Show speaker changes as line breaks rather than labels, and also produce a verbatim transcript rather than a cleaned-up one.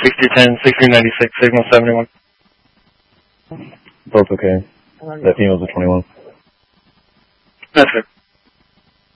sixty ten, sixty ninety-six, signal seventy-one.
Both okay. That female's a twenty-one.
That's it.